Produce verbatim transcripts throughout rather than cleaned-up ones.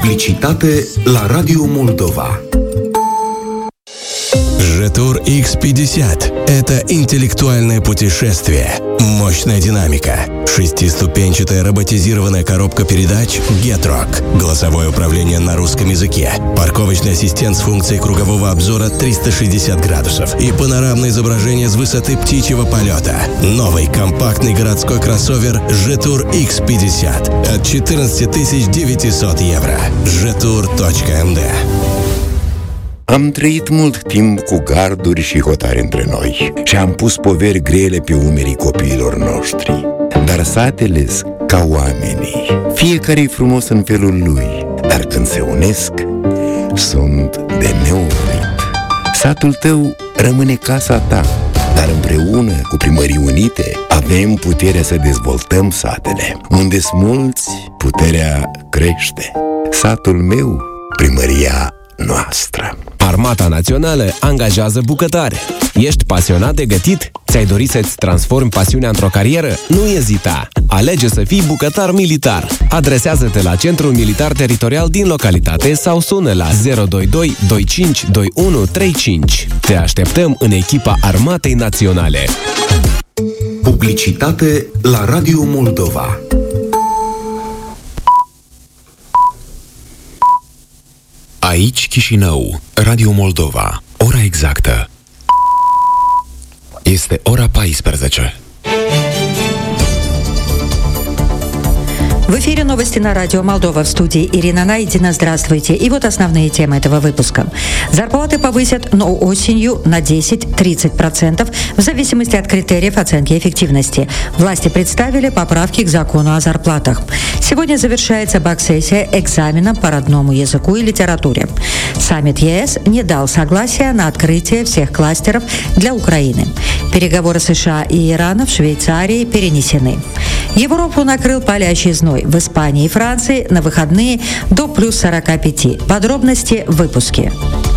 Publicitate la Radio Moldova. Жетур икс пятьдесят – это интеллектуальное путешествие, мощная динамика, шестиступенчатая роботизированная коробка передач Getrock, голосовое управление на русском языке, парковочный ассистент с функцией кругового обзора триста шестьдесят градусов и панорамное изображение с высоты птичьего полета. Новый компактный городской кроссовер Жетур икс пятьдесят от четырнадцать тысяч девятьсот евро. жетур точка эм дэ. Am trăit mult timp cu garduri și hotare între noi și am pus poveri grele pe umerii copiilor noștri. Dar satele ca oamenii, fiecare e frumos în felul lui, dar când se unesc, sunt de neoprit. Satul tău rămâne casa ta, dar împreună cu Primării Unite avem puterea să dezvoltăm satele. Unde sunt mulți, puterea crește. Satul meu, primăria noastră. Armata Națională angajează bucătari. Ești pasionat de gătit? Ți-ai dorit să-ți transformi pasiunea într-o carieră? Nu ezita! Alege să fii bucătar militar. Adresează-te la Centrul Militar Teritorial din localitate sau sună la zero doi doi doi cinci doi unu trei cinci. Te așteptăm în echipa Armatei Naționale. Publicitate la Radio Moldova. Aici Chișinău, Radio Moldova, ora exactă. Este ora paisprezece. В эфире новости на радио Молдова. В студии Ирина Найдина. Здравствуйте. И вот основные темы этого выпуска. Зарплаты повысят, но осенью на десять-тридцать процентов в зависимости от критериев оценки эффективности. Власти представили поправки к закону о зарплатах. Сегодня завершается бак-сессия экзаменом по родному языку и литературе. Саммит ЕС не дал согласия на открытие всех кластеров для Украины. Переговоры США и Ирана в Швейцарии перенесены. Европу накрыл палящий зной. В Испании и Франции на выходные до плюс сорок пять. Подробности в выпуске.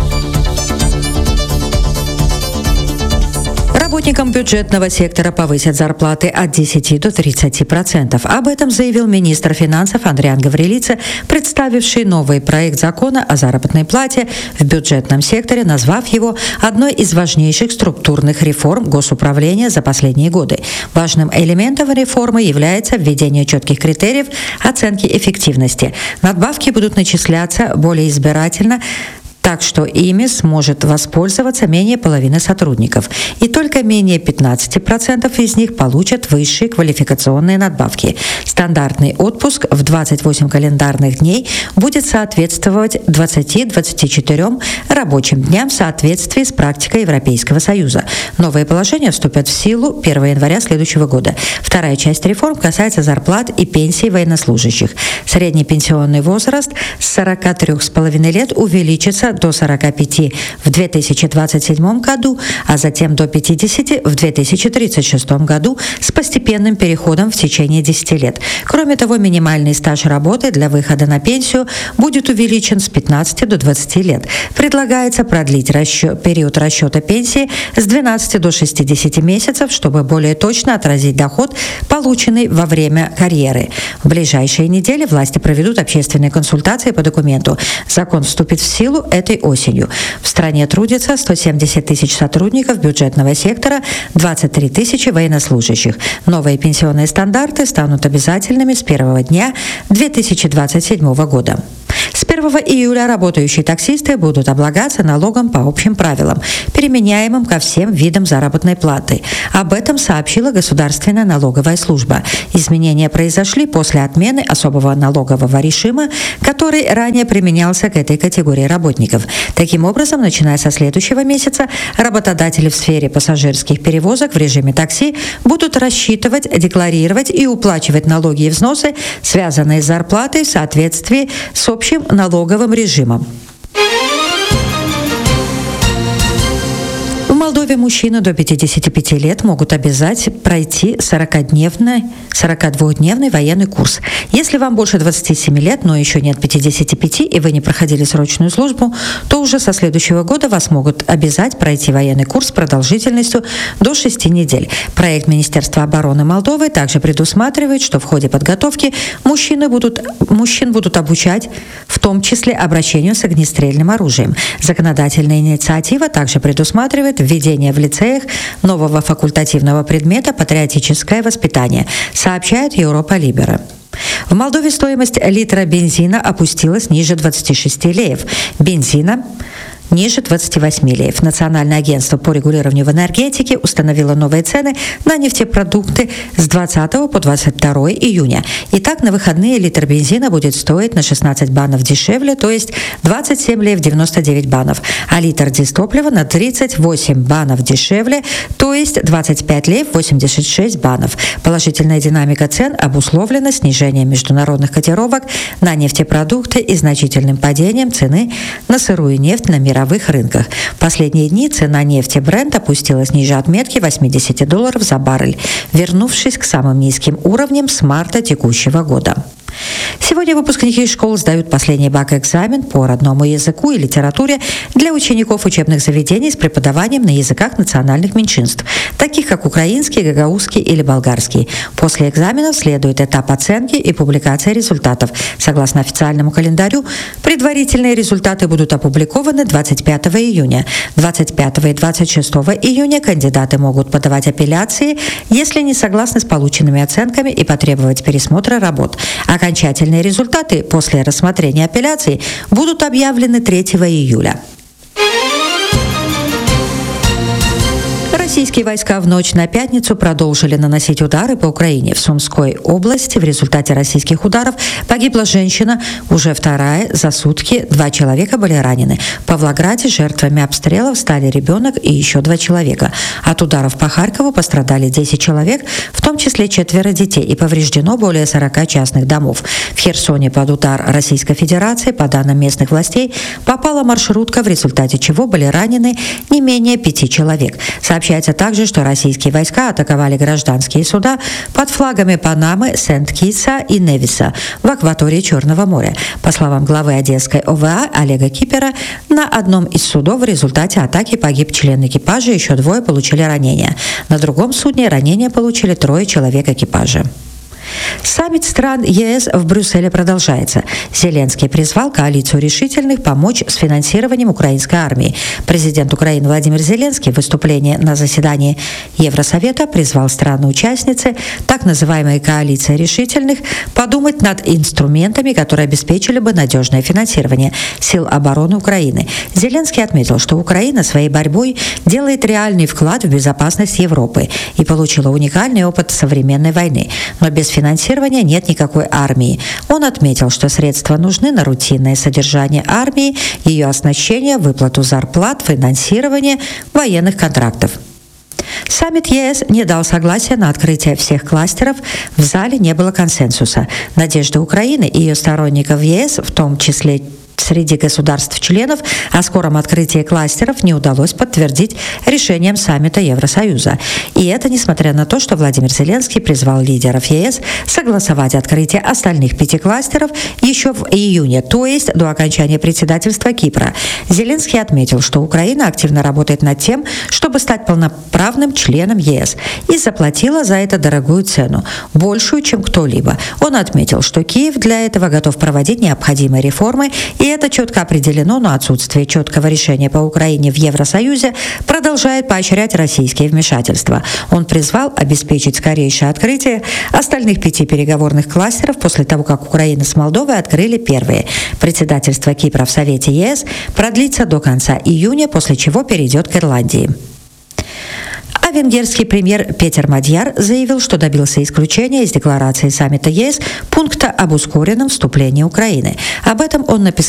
Работникам бюджетного сектора повысят зарплаты от десяти до тридцати процентов. Об этом заявил министр финансов Андриан Гаврилица, представивший новый проект закона о заработной плате в бюджетном секторе, назвав его одной из важнейших структурных реформ госуправления за последние годы. Важным элементом реформы является введение четких критериев оценки эффективности. Надбавки будут начисляться более избирательно, так что ими сможет воспользоваться менее половины сотрудников. И только менее пятнадцать процентов из них получат высшие квалификационные надбавки. Стандартный отпуск в двадцать восемь календарных дней будет соответствовать двадцати-двадцати четырем рабочим дням в соответствии с практикой Европейского Союза. Новые положения вступят в силу первого января следующего года. Вторая часть реформ касается зарплат и пенсий военнослужащих. Средний пенсионный возраст с сорока трёх с половиной лет увеличится до сорока пяти в две тысячи двадцать седьмом году, а затем до пятидесяти в две тысячи тридцать шестом году с постепенным переходом в течение десяти лет. Кроме того, минимальный стаж работы для выхода на пенсию будет увеличен с пятнадцати до двадцати лет. Предлагается продлить расчет, период расчета пенсии с двенадцати до шестидесяти месяцев, чтобы более точно отразить доход, полученный во время карьеры. В ближайшие недели власти проведут общественные консультации по документу. Закон вступит в силу этой осенью. В стране трудится сто семьдесят тысяч сотрудников бюджетного сектора, двадцать три тысячи военнослужащих. Новые пенсионные стандарты станут обязательными с первого дня две тысячи двадцать седьмого года. С первого июля работающие таксисты будут облагаться налогом по общим правилам, применяемым ко всем видам заработной платы. Об этом сообщила Государственная налоговая служба. Изменения произошли после отмены особого налогового режима, который ранее применялся к этой категории работников. Таким образом, начиная со следующего месяца, работодатели в сфере пассажирских перевозок в режиме такси будут рассчитывать, декларировать и уплачивать налоги и взносы, связанные с зарплатой в соответствии с общим налоговым режимом. Молдове мужчины до пятидесяти пяти лет могут обязать пройти сорокадневный, сорокадвухдневный военный курс. Если вам больше двадцати семи лет, но еще нет пятидесяти пяти, и вы не проходили срочную службу, то уже со следующего года вас могут обязать пройти военный курс продолжительностью до шести недель. Проект Министерства обороны Молдовы также предусматривает, что в ходе подготовки мужчины будут, мужчин будут обучать, в том числе обращению с огнестрельным оружием. Законодательная инициатива также предусматривает введение в лицеях нового факультативного предмета «Патриотическое воспитание», сообщает Европа Либера. В Молдове стоимость литра бензина опустилась ниже двадцати шести леев. Бензина ниже двадцати восьми леев. Национальное агентство по регулированию в энергетике установило новые цены на нефтепродукты с двадцатого по двадцать второе июня. Итак, на выходные литр бензина будет стоить на шестнадцать банов дешевле, то есть двадцать семь леев девяносто девять банов, а литр дистоплива на тридцать восемь банов дешевле, то есть двадцать пять леев восемьдесят шесть банов. Положительная динамика цен обусловлена снижением международных котировок на нефтепродукты и значительным падением цены на сырую нефть на мировых мировых рынках. В последние дни цена нефти Brent опустилась ниже отметки восемьдесят долларов за баррель, вернувшись к самым низким уровням с марта текущего года. Сегодня выпускники школ сдают последний бак-экзамен по родному языку и литературе для учеников учебных заведений с преподаванием на языках национальных меньшинств, таких как украинский, гагаузский или болгарский. После экзаменов следует этап оценки и публикация результатов. Согласно официальному календарю, предварительные результаты будут опубликованы двадцать пятого июня. двадцать пятого и двадцать шестого июня кандидаты могут подавать апелляции, если не согласны с полученными оценками, и потребовать пересмотра работ. Окончательные результаты после рассмотрения апелляций будут объявлены третьего июля. Российские войска в ночь на пятницу продолжили наносить удары по Украине. В Сумской области в результате российских ударов погибла женщина, уже вторая за сутки, два человека были ранены. В Павлограде жертвами обстрелов стали ребенок и еще два человека. От ударов по Харькову пострадали десять человек, в том числе четверо детей, и повреждено более сорока частных домов. В Херсоне под удар Российской Федерации, по данным местных властей, попала маршрутка, в результате чего были ранены не менее пяти человек. Сообщается также, что российские войска атаковали гражданские суда под флагами Панамы, Сент-Китса и Невиса в акватории Черного моря. По словам главы Одесской О В А Олега Кипера, на одном из судов в результате атаки погиб член экипажа, еще двое получили ранения. На другом судне ранения получили трое человек экипажа. Саммит стран Е С в Брюсселе продолжается. Зеленский призвал коалицию решительных помочь с финансированием украинской армии. Президент Украины Владимир Зеленский в выступлении на заседании Евросовета призвал страны-участницы так называемой коалиции решительных подумать над инструментами, которые обеспечили бы надежное финансирование сил обороны Украины. Зеленский отметил, что Украина своей борьбой делает реальный вклад в безопасность Европы и получила уникальный опыт современной войны. Но без финансирования нет никакой армии. Он отметил, что средства нужны на рутинное содержание армии, ее оснащение, выплату зарплат, финансирование военных контрактов. Саммит Е С не дал согласия на открытие всех кластеров, в зале не было консенсуса. Надежды Украины и ее сторонников в Е С, в том числе среди государств-членов, о скором открытии кластеров не удалось подтвердить решением саммита Евросоюза. И это несмотря на то, что Владимир Зеленский призвал лидеров Е С согласовать открытие остальных пяти кластеров еще в июне, то есть до окончания председательства Кипра. Зеленский отметил, что Украина активно работает над тем, чтобы стать полноправным членом Е С, и заплатила за это дорогую цену, большую, чем кто-либо. Он отметил, что Киев для этого готов проводить необходимые реформы, и это четко определено, но отсутствие четкого решения по Украине в Евросоюзе продолжает поощрять российские вмешательства. Он призвал обеспечить скорейшее открытие остальных пяти переговорных кластеров после того, как Украина с Молдовой открыли первые. Председательство Кипра в Совете Е С продлится до конца июня, после чего перейдет к Ирландии. А венгерский премьер Петер Мадьяр заявил, что добился исключения из декларации саммита Е С пункта об ускоренном вступлении Украины. Об этом он написал